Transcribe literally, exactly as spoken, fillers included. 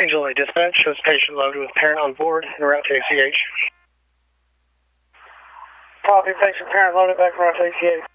Angel A dispatch shows patient loaded with parent on board en route to A C H. Copy, patient parent loaded back en route to A C H.